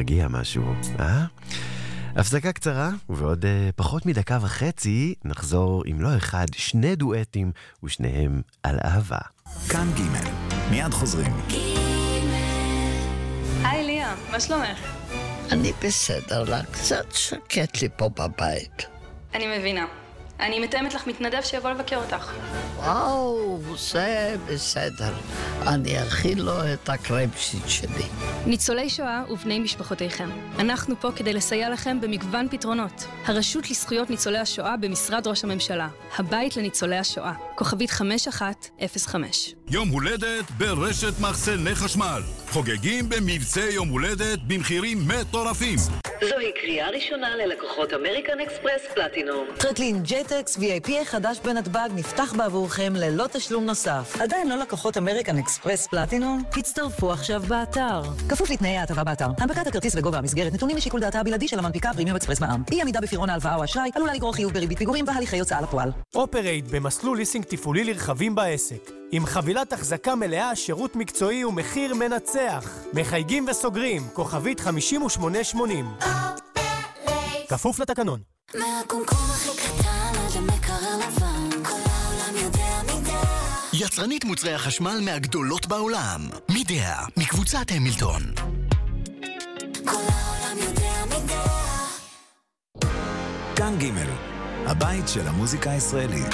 להרגיע משהו, אה? הפסקה קצרה, ובעוד פחות מדקה וחצי נחזור עם לא אחד, שני דואטים, ושניהם על אהבה. כאן ג' מיד חוזרים. היי ליה, מה שלומך? אני בסדר לה, קצת שקט לי פה בבית. אני מבינה. אני מתאמת לך מתנדב שיבוא לבקר אותך. וואו, זה בסדר. אני אכיל לו את הקרמפשיט שלי. ניצולי שואה ובני משפחותיכם. אנחנו פה כדי לסייע לכם במגוון פתרונות. הרשות לזכויות ניצולי השואה במשרד ראש הממשלה. הבית לניצולי השואה. כוכבית 5105. יום הולדת ברשת מחסני חשמל. חוגגים במבצע יום הולדת במחירים מטורפים. זוהי קריאה ראשונה ללקוחות אמריקן אקספרס פלטינום. טרקלין ג'טקס VIP החדש בנתב"ג נפתח בעבורכם ללא תשלום נוסף. עדיין לא לקוחות אמריקן אקספרס פלטינום? הצטרפו עכשיו באתר. כפוף לתנאי ההטבה באתר. הנפקת הכרטיס וגובה המסגרת נתונים לשיקול דעתה הבלעדי של המנפיקה פרימיום אקספרס מע"מ. אי עמידה בפירעון ההלוואה או אשראי עלולה לגרור חיוב בריבית פיגורים והליכי הוצאה לפועל. אופרייט במסלול ליסינג תפעולי לרכבים בעסק. עם חבילת החזקה מלאה, שירות מקצועי ומחיר מנצח. מחייגים וסוגרים, כוכבית 5880. כפוף לתקנון. מהקומקום הכי קטן עד המקרר לבן, כל העולם יודע מידה. יצרנית מוצרי החשמל מהגדולות בעולם. מידה, מקבוצת המילטון. כל העולם יודע מידה. כאן ג' הבית של המוזיקה הישראלית.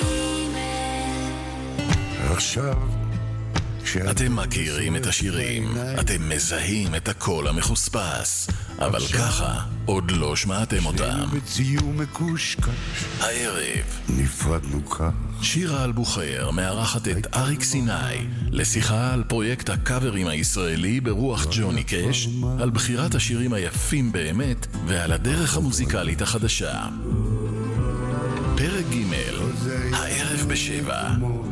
עכשיו אתם מכירים את השירים, אתם מזהים את הקול המחוספס, אבל ככה עוד לא שמעתם אותם. בציור מקושקש הערב נפרדנו כך. שירה אלבוחר מארחת את אריק סיני לשיחה על פרויקט הקאברים הישראלי ברוח ג'וני קש, על בחירת השירים היפים באמת ועל הדרך המוזיקלית החדשה. פרק ג' הערב ב7.